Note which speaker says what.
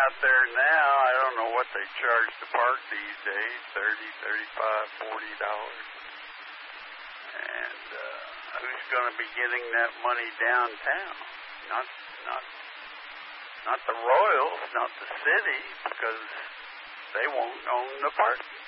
Speaker 1: out there now, I don't know what they charge to park these days, $30, $35, $40. And who's going to be getting that money downtown? Not the Royals, not the city, because they won't own the parking.